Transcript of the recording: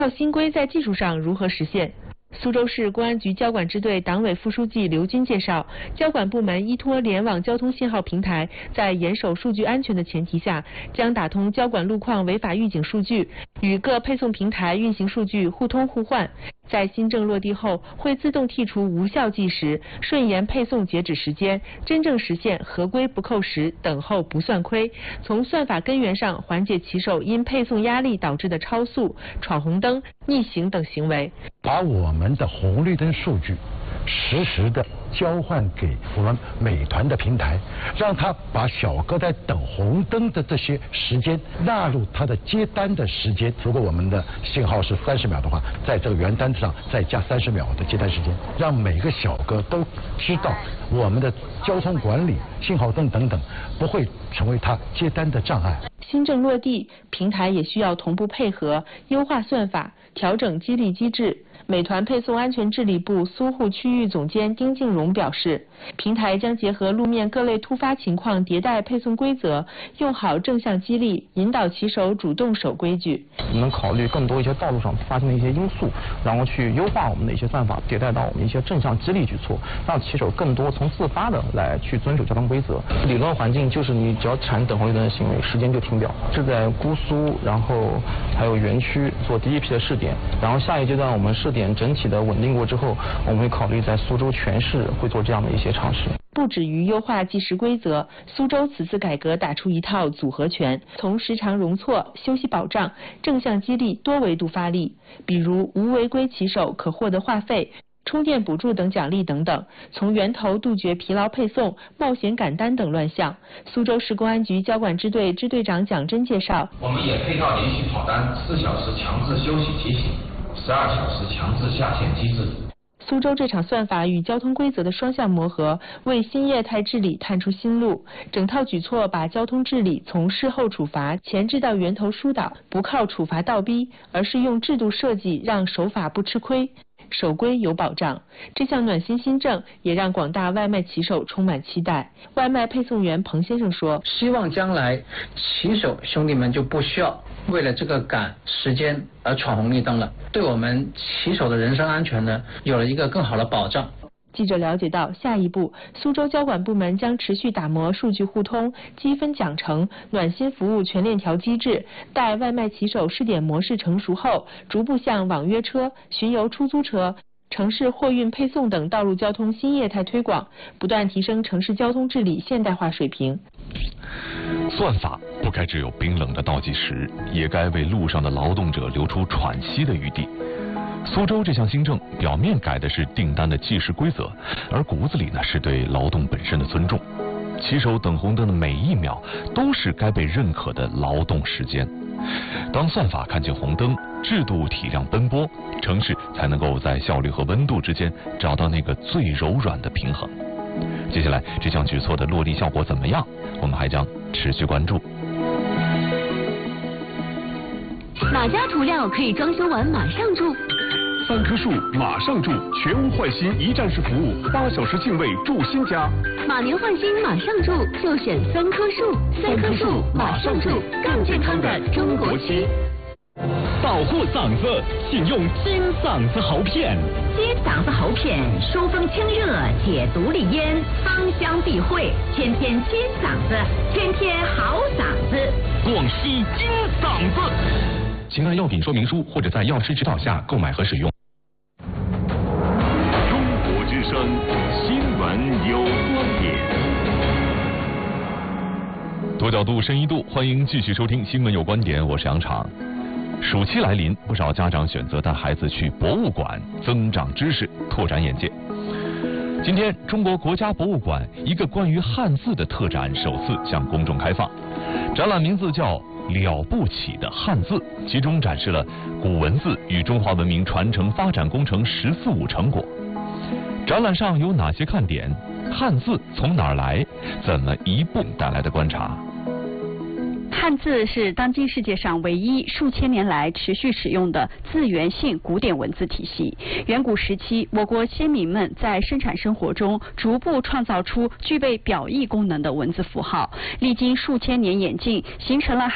新规在技术上如何实现？苏州市公安局交管支队党委副书记刘军介绍，交管部门依托联网交通信号平台，在严守数据安全的前提下，将打通交管路况违法预警数据，与各配送平台运行数据互通互换。在新政落地后，会自动剔除无效计时，顺延配送截止时间，真正实现合规不扣时，等候不算亏。从算法根源上缓解骑手因配送压力导致的超速、闯红灯、逆行等行为。 把我们的红绿灯数据实时的交换给我们美团的平台，让他把小哥在等红灯的这些时间纳入他的接单的时间。如果我们的信号是30秒的话，在这个原单上再加30秒的接单时间，让每个小哥都知道我们的交通管理、信号灯等等不会成为他接单的障碍。 新政落地，平台也需要同步配合，优化算法，调整激励机制。美团配送安全治理部苏沪区域总监丁敬荣表示，平台将结合路面各类突发情况迭代配送规则，用好正向激励，引导骑手主动守规矩。 我们考虑更多一些道路上发生的一些因素，然后去优化我们的一些算法，迭代到我们一些正向激励举措，让骑手更多从自发的来去遵守交通规则。理论环境就是你只要产等红绿灯的行为，时间就停表。是在姑苏，然后还有园区做第一批的试点，然后下一阶段我们试点整体的稳定过之后，我们会考虑在苏州全市会做这样的一些尝试。 不止于优化计时规则，苏州此次改革打出一套组合拳，从时长容错、休息保障、正向激励多维度发力，比如无违规骑手可获得话费、充电补助等奖励等等，从源头杜绝疲劳配送、冒险赶单等乱象。苏州市公安局交管支队支队长蒋真介绍， 我们也配套连续跑单、4小时强制休息提醒、12小时强制下线机制。 苏州这场算法与交通规则的双向磨合，为新业态治理探出新路。整套举措把交通治理从事后处罚前置到源头疏导，不靠处罚倒逼，而是用制度设计让守法不吃亏，守规有保障。这项暖心新政也让广大外卖骑手充满期待。外卖配送员彭先生说， 希望将来骑手兄弟们就不需要为了这个赶时间而闯红绿灯了，对我们骑手的人身安全呢有了一个更好的保障。 记者了解到，下一步苏州交管部门将持续打磨数据互通、积分奖惩、暖心服务全链条机制，待外卖骑手试点模式成熟后，逐步向网约车、巡游出租车、城市货运配送等道路交通新业态推广，不断提升城市交通治理现代化水平。 算法不该只有冰冷的倒计时，也该为路上的劳动者留出喘息的余地。苏州这项新政表面改的是订单的计时规则，而骨子里呢是对劳动本身的尊重。骑手等红灯的每一秒都是该被认可的劳动时间。当算法看见红灯，制度体谅奔波，城市才能够在效率和温度之间找到那个最柔软的平衡。接下来这项举措的落地效果怎么样，我们还将持续关注。 哪家涂料可以装修完马上住？3棵树马上住，全屋换新一站式服务，8小时净位住新家。马年换新马上住，就选3棵树，3棵树马上住，更健康的中国区。 保护嗓子，请用金嗓子喉片。 金嗓子喉片，疏风清热，解毒利咽，芳香避秽，天天金嗓子，天天好嗓子。 广西金嗓子。请看药品说明书或者在药师指导下购买和使用。 中国之声，新闻有观点。 多角度，深一度，欢迎继续收听《新闻有观点》，我是杨昶。暑期来临，不少家长选择带孩子去博物馆增长知识，拓展眼界。今天，中国国家博物馆一个关于汉字的特展首次向公众开放，展览名字叫了不起的汉字，其中展示了古文字与中华文明传承发展工程14·5成果。展览上有哪些看点？汉字从哪儿来？怎么一步带来的观察？ 汉字是当今世界上唯一数千年来持续使用的字源性古典文字体系。远古时期，我国先民们在生产生活中逐步创造出具备表意功能的文字符号，历经数千年演进，形成了